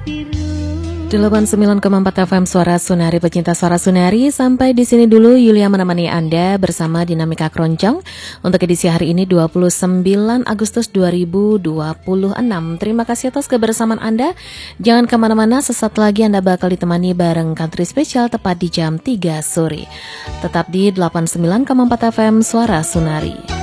89,4 FM Suara Sunari, pecinta Suara Sunari. Sampai di sini dulu Yulia menemani Anda bersama Dinamika Keroncong untuk edisi hari ini 29 Agustus 2026. Terima kasih atas kebersamaan Anda. Jangan kemana-mana, sesaat lagi Anda bakal ditemani bareng country spesial tepat di jam 3 sore. Tetap di 89,4 FM Suara Sunari.